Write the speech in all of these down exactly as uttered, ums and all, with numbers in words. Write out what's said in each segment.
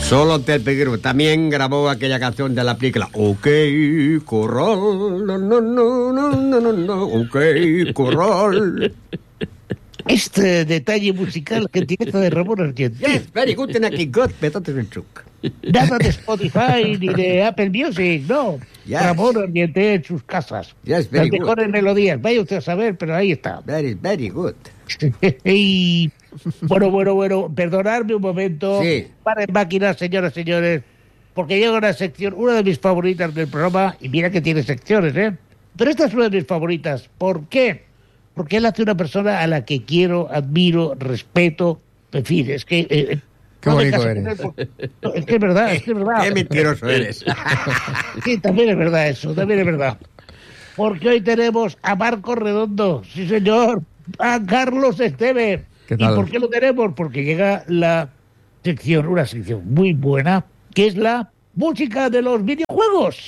Solo te pediré. También grabó aquella canción de la película OK Corral, no, no, no, no, no, no, OK Corral. Este detalle musical que tiene de Ramón Argentero. Yes, very good, and I good, but that is true. Nada de Spotify ni de Apple Music, no. Yes. Ramón Argentero en sus casas. Yes, very Las mejores good. melodías, vaya usted a saber, pero ahí está. Very, very good. Y bueno, bueno, bueno, perdonadme un momento. Sí. Paren máquinas, señoras y señores, porque llega una sección, una de mis favoritas del programa, y mira que tiene secciones, ¿eh? Pero esta es una de mis favoritas. ¿Por qué? Porque él hace una persona a la que quiero, admiro, respeto, en fin, es que... Eh, Qué no bonito me caso eres. con él porque- no, es que es verdad, es que es verdad. Qué mentiroso eres. Sí, también es verdad eso, también es verdad. Porque hoy tenemos a Marco Redondo, sí señor, a Carlos Esteve. ¿Qué ¿Y tal? por qué lo tenemos? Porque llega la sección, una sección muy buena, que es la música de los videojuegos.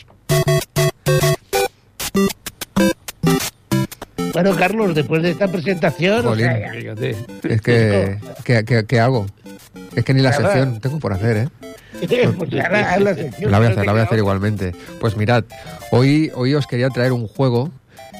Bueno, Carlos, después de esta presentación... o Jolín. sea, ya- ya- Es que, ¿qué, qué, qué hago? Es que ni la Nada. sección tengo por hacer, ¿eh? pues ahora haz la sección. La voy a hacer, la voy a hacer igualmente. Pues mirad, hoy, hoy os quería traer un juego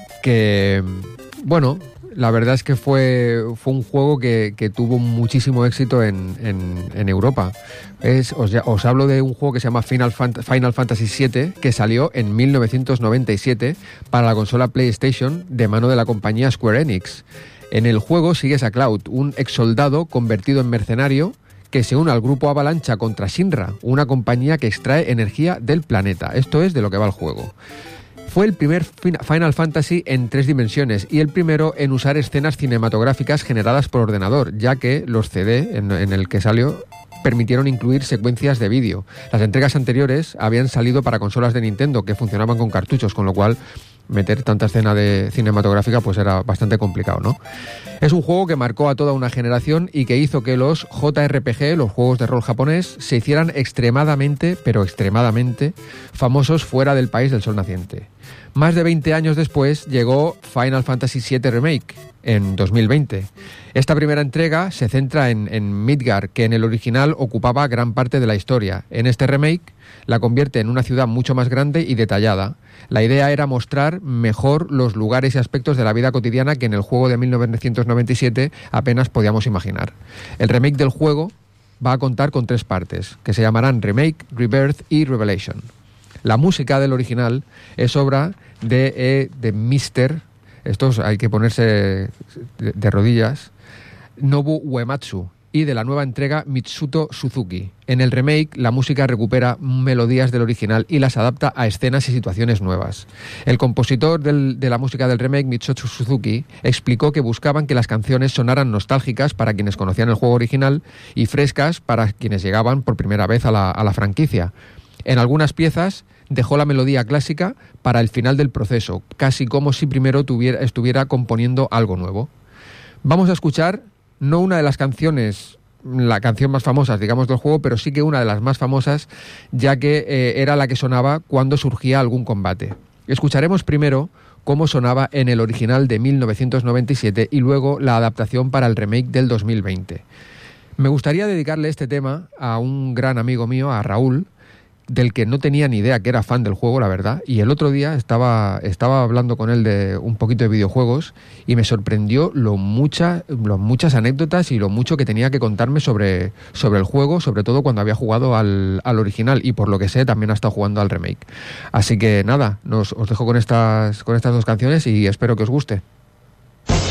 que, bueno, la verdad es que fue, fue un juego que, que tuvo muchísimo éxito en, en, en Europa. Es, os, ya- os hablo de un juego que se llama Final, Fant- Final Fantasy siete, que salió en mil novecientos noventa y siete para la consola PlayStation de mano de la compañía Square Enix. En el juego sigues a Cloud, un ex soldado convertido en mercenario que se une al grupo Avalancha contra Shinra, una compañía que extrae energía del planeta. Esto es de lo que va el juego. Fue el primer fin- Final Fantasy en tres dimensiones y el primero en usar escenas cinematográficas generadas por ordenador, ya que los C D en, en el que salió permitieron incluir secuencias de vídeo. Las entregas anteriores habían salido para consolas de Nintendo que funcionaban con cartuchos, con lo cual meter tanta escena de cinematográfica pues era bastante complicado, ¿no? Es un juego que marcó a toda una generación y que hizo que los J R P G, los juegos de rol japonés, se hicieran extremadamente, pero extremadamente famosos fuera del país del sol naciente. Más de veinte años después llegó Final Fantasy siete Remake en dos mil veinte. Esta primera entrega se centra en, en Midgar, que en el original ocupaba gran parte de la historia. En este remake la convierte en una ciudad mucho más grande y detallada. La idea era mostrar mejor los lugares y aspectos de la vida cotidiana que en el juego de mil novecientos noventa y siete apenas podíamos imaginar. El remake del juego va a contar con tres partes, que se llamarán Remake, Rebirth y Revelation. La música del original es obra de, eh, de mister, estos hay que ponerse de, de rodillas, Nobu Uematsu, y de la nueva entrega Mitsuto Suzuki. En el remake, la música recupera melodías del original y las adapta a escenas y situaciones nuevas. El compositor del, de la música del remake, Mitsuto Suzuki, explicó que buscaban que las canciones sonaran nostálgicas para quienes conocían el juego original y frescas para quienes llegaban por primera vez a la, a la franquicia. En algunas piezas dejó la melodía clásica para el final del proceso, casi como si primero tuviera, estuviera componiendo algo nuevo. Vamos a escuchar no una de las canciones, la canción más famosa, digamos, del juego, pero sí que una de las más famosas, ya que eh, era la que sonaba cuando surgía algún combate. Escucharemos primero cómo sonaba en el original de mil novecientos noventa y siete y luego la adaptación para el remake del dos mil veinte. Me gustaría dedicarle este tema a un gran amigo mío, a Raúl, del que no tenía ni idea que era fan del juego, la verdad, y el otro día estaba, estaba hablando con él de un poquito de videojuegos y me sorprendió lo, mucha, lo muchas anécdotas y lo mucho que tenía que contarme sobre, sobre el juego, sobre todo cuando había jugado al, al original y por lo que sé también ha estado jugando al remake. Así que nada, nos, os dejo con estas, con estas dos canciones y espero que os guste.